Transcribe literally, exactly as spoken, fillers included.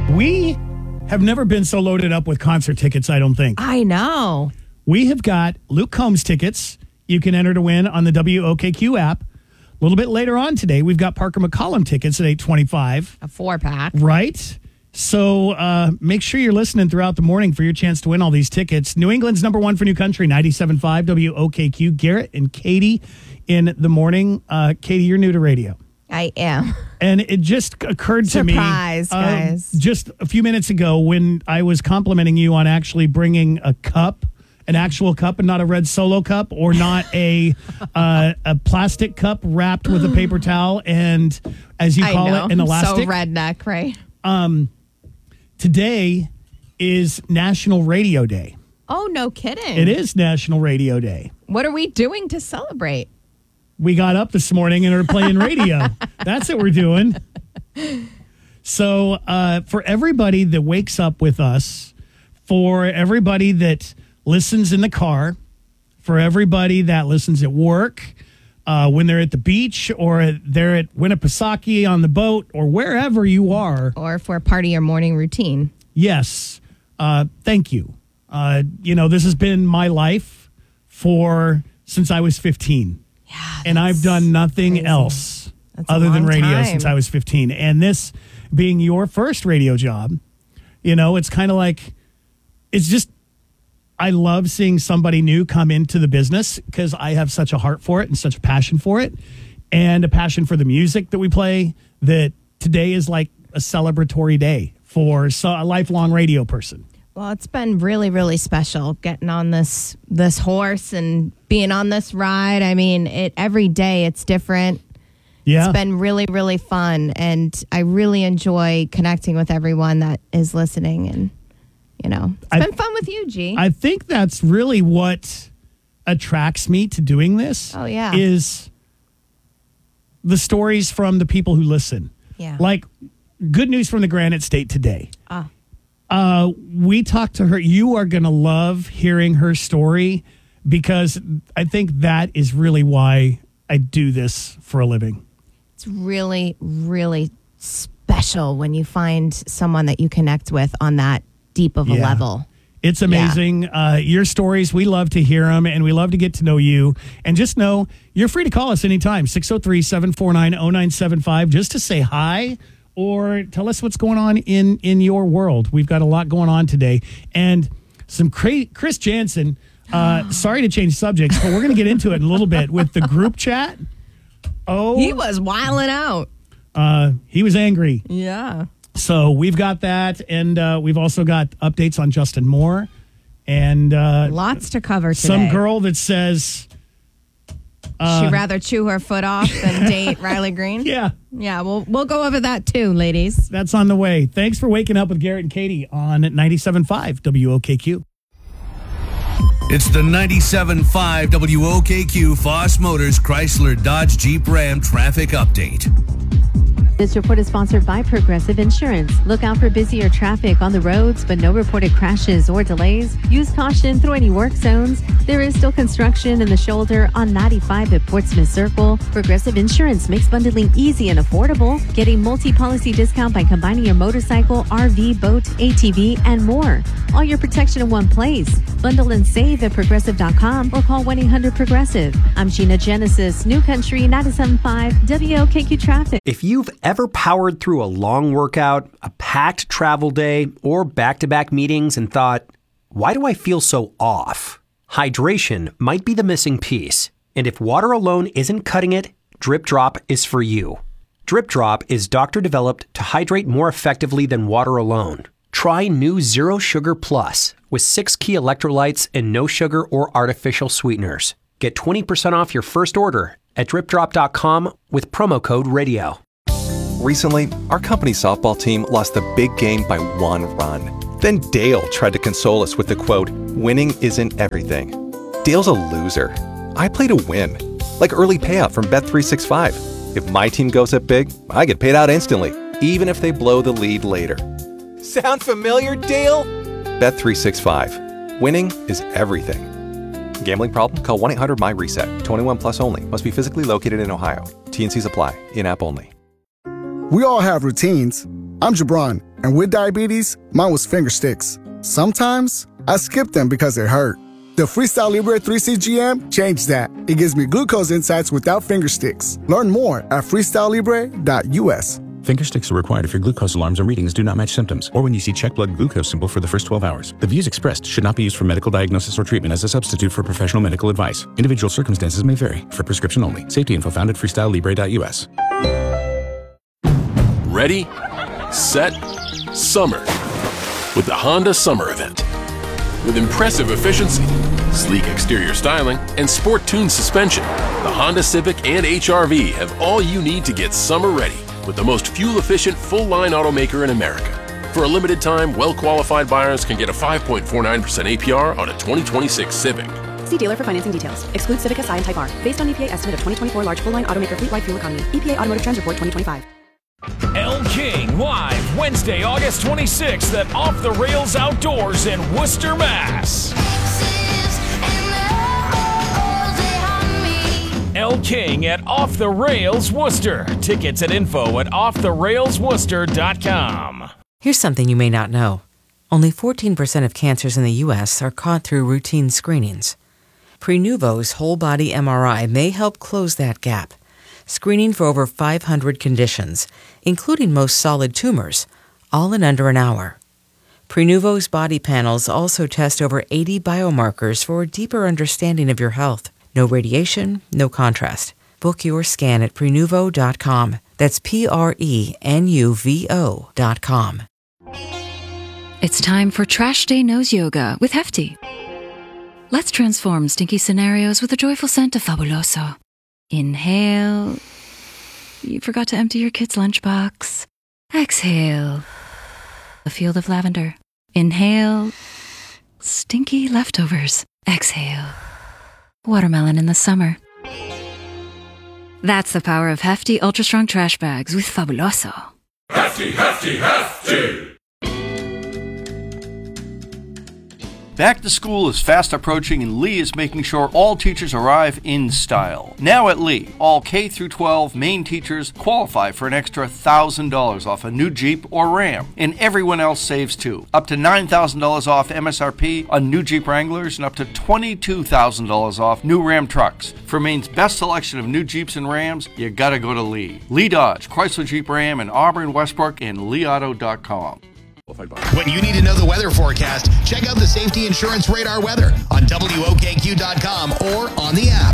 We have never been so loaded up with concert tickets, I don't think. I know. We have got Luke Combs tickets you can enter to win on the W O K Q app. A little bit later on today, we've got Parker McCollum tickets at eight twenty-five. A four-pack. Right. So uh, make sure you're listening throughout the morning for your chance to win all these tickets. New England's number one for New Country, ninety-seven point five W O K Q. Garrett and Katie in the morning. Uh, Katie, you're new to radio. I am. And it just occurred to me. Surprise, uh, guys. Just a few minutes ago when I was complimenting you on actually bringing a cup, an actual cup and not a red Solo cup, or not a uh, a plastic cup wrapped with a paper towel and, as you call it, an elastic. So redneck, right? Um, today is National Radio Day. Oh, no kidding. It is National Radio Day. What are we doing to celebrate? We got up this morning and are playing radio. That's what we're doing. So uh, for everybody that wakes up with us, for everybody that listens in the car, for everybody that listens at work, uh, when they're at the beach or they're at Winnipesaukee on the boat or wherever you are. Or for a part of your morning routine. Yes. Uh, thank you. Uh, you know, this has been my life for since I was fifteen. Yeah, and I've done nothing crazy. else That's a other than long radio time. since I was fifteen. And this being your first radio job, you know, it's kind of like, it's just, I love seeing somebody new come into the business because I have such a heart for it and such a passion for it and a passion for the music that we play, that today is like a celebratory day for so, a lifelong radio person. Well, it's been really, really special getting on this this horse and being on this ride. I mean, it every day it's different. Yeah. It's been really, really fun, and I really enjoy connecting with everyone that is listening. And you know, it's I, been fun with you, G. I think that's really what attracts me to doing this. Oh, yeah. Is the stories from the people who listen. Yeah. Like, good news from the Granite State today. Ah. Uh, we talked to her. You are going to love hearing her story because I think that is really why I do this for a living. It's really, really special when you find someone that you connect with on that deep of a Yeah. level. It's amazing. Yeah. Uh, your stories, we love to hear them, and we love to get to know you. And just know, you're free to call us anytime, six oh three, seven four nine, oh nine seven five, just to say hi or tell us what's going on in, in your world. We've got a lot going on today. And some cra- Chris Jansen, uh, sorry to change subjects, but we're going to get into it in a little bit with the group chat. Oh, He was wilding out. uh, he was angry. Yeah. So we've got that, and uh, we've also got updates on Justin Moore and uh, Lots to cover today. some girl that says, uh, She'd rather chew her foot off than date Riley Green. yeah, Yeah, we'll, we'll go over that too, ladies. that's on the way. Thanks for waking up with Garrett and Katie on ninety-seven point five W O K Q. It's the ninety-seven point five W O K Q Foss Motors Chrysler Dodge Jeep Ram traffic update. This report is sponsored by Progressive Insurance. Look out for busier traffic on the roads, but no reported crashes or delays. Use caution through any work zones. There is still construction in the shoulder on ninety-five at Portsmouth Circle. Progressive Insurance makes bundling easy and affordable. Get a multi-policy discount by combining your motorcycle, R V, boat, A T V, and more. All your protection in one place. Bundle and save at progressive dot com or call one eight hundred progressive. I'm Gina Genesis, New Country ninety-seven point five W O K Q Traffic. If you've ever powered through a long workout, a packed travel day, or back-to-back meetings and thought, why do I feel so off? Hydration might be the missing piece. And if water alone isn't cutting it, Drip Drop is for you. Drip Drop is doctor-developed to hydrate more effectively than water alone. Try new Zero Sugar Plus with six key electrolytes and no sugar or artificial sweeteners. Get twenty percent off your first order at drip drop dot com with promo code radio. Recently, our company softball team lost the big game by one run. Then Dale tried to console us with the quote, "Winning isn't everything." Dale's a loser. I play to win. Like early payout from Bet three sixty-five. If my team goes up big, I get paid out instantly, even if they blow the lead later. Sound familiar, Dale? Bet three sixty-five. Winning is everything. Gambling problem? Call one eight hundred my reset. twenty-one plus only. Must be physically located in Ohio. T and C's apply. In-app only. We all have routines. I'm Jabron, And with diabetes, mine was finger sticks. Sometimes I skip them because it hurt. The Freestyle Libre three C G M changed that. It gives me glucose insights without finger sticks. Learn more at freestyle libre dot u s. Finger sticks are required if your glucose alarms and readings do not match symptoms, or when you see check blood glucose symbol for the first twelve hours. The views expressed should not be used for medical diagnosis or treatment as a substitute for professional medical advice. Individual circumstances may vary. For prescription only. Safety info found at freestyle libre dot u s. Ready, set, summer with the Honda Summer Event. With impressive efficiency, sleek exterior styling, and sport-tuned suspension, the Honda Civic and H R V have all you need to get summer ready with the most fuel-efficient full-line automaker in America. For a limited time, well-qualified buyers can get a five point four nine percent A P R on a twenty twenty-six Civic. See dealer for financing details. Excludes Civic S I and Type R. Based on E P A estimate of twenty twenty-four large full-line automaker fleet-wide fuel economy. E P A Automotive Trends Report twenty twenty-five. El King live Wednesday, August twenty-sixth at Off the Rails Outdoors in Worcester, Mass. El King at Off the Rails Worcester. Tickets and info at off the rails worcester dot com. Here's something you may not know. Only fourteen percent of cancers in the U S are caught through routine screenings. Prenuvo's whole body M R I may help close that gap, screening for over five hundred conditions, including most solid tumors, all in under an hour. Prenuvo's body panels also test over eighty biomarkers for a deeper understanding of your health. No radiation, no contrast. Book your scan at prenuvo dot com. That's P R E N U V O dot com. It's time for Trash Day Nose Yoga with Hefty. Let's transform stinky scenarios with a joyful scent of Fabuloso. Inhale. You forgot to empty your kid's lunchbox. Exhale. A field of lavender. Inhale. Stinky leftovers. Exhale. Watermelon in the summer. That's the power of Hefty Ultra Strong Trash Bags with Fabuloso. Hefty, Hefty, Hefty! Back to school is fast approaching, and Lee is making sure all teachers arrive in style. Now at Lee, all K through twelve Maine teachers qualify for an extra one thousand dollars off a new Jeep or Ram, and everyone else saves too. Up to nine thousand dollars off M S R P on new Jeep Wranglers and up to twenty-two thousand dollars off new Ram trucks. For Maine's best selection of new Jeeps and Rams, you gotta go to Lee. Lee Dodge, Chrysler Jeep Ram in Auburn, Westbrook, and lee auto dot com. When you need to know the weather forecast, check out the Safety Insurance Radar weather on W O K Q dot com or on the app.